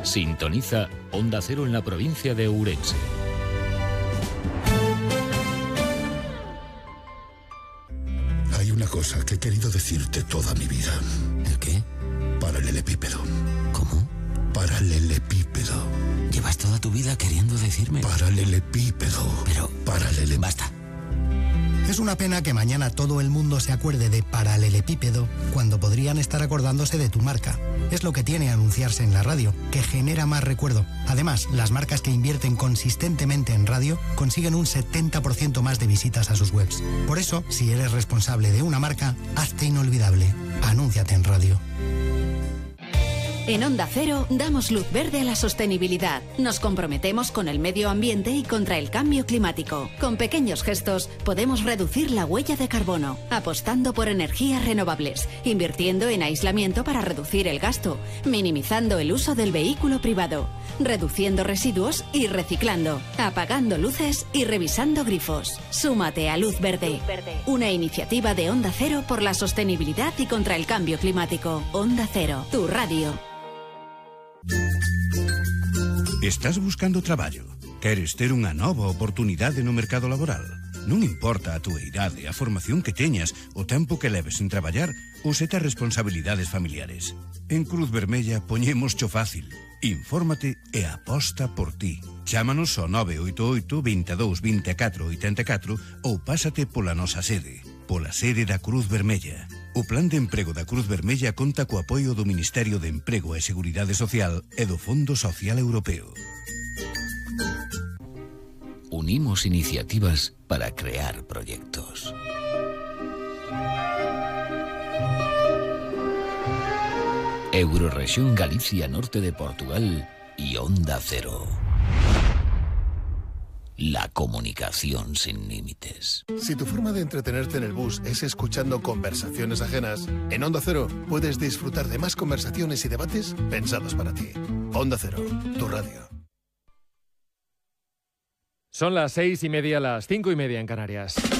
Sintoniza Onda Cero en la provincia de Ourense. Hay una cosa que he querido decirte toda mi vida. ¿El qué? Paralelepípedo. ¿Cómo? Paralelepípedo. Llevas toda tu vida queriendo decirme. Paralelepípedo. Pero... Basta. Es una pena que mañana todo el mundo se acuerde de paralelepípedo cuando podrían estar acordándose de tu marca. Es lo que tiene anunciarse en la radio, que genera más recuerdo. Además, las marcas que invierten consistentemente en radio consiguen un 70% más de visitas a sus webs. Por eso, si eres responsable de una marca, hazte inolvidable. Anúnciate en radio. En Onda Cero damos luz verde a la sostenibilidad. Nos comprometemos con el medio ambiente y contra el cambio climático. Con pequeños gestos podemos reducir la huella de carbono, apostando por energías renovables, invirtiendo en aislamiento para reducir el gasto, minimizando el uso del vehículo privado, reduciendo residuos y reciclando, apagando luces y revisando grifos. Súmate a Luz Verde, una iniciativa de Onda Cero por la sostenibilidad y contra el cambio climático. Onda Cero, tu radio. Estás buscando traballo? Queres ter unha nova oportunidade no mercado laboral? Non importa a túa idade, a formación que teñas, o tempo que leves sin traballar ou se tes responsabilidades familiares. En Cruz Vermella poñémoscho fácil. Infórmate e aposta por ti. Chámanos ao 988 22 24 84 ou pásate pola nosa sede. Pola sede da Cruz Vermella. O Plan de Emprego da Cruz Vermella conta co apoio do Ministerio de Emprego e Seguridade Social e do Fondo Social Europeo. Unimos iniciativas para crear proyectos. Eurorregión Galicia Norte de Portugal y Onda Cero. La comunicación sin límites. Si tu forma de entretenerte en el bus es escuchando conversaciones ajenas, en Onda Cero puedes disfrutar de más conversaciones y debates pensados para ti. Onda Cero, tu radio. Son las 6:30, las 5:30 en Canarias.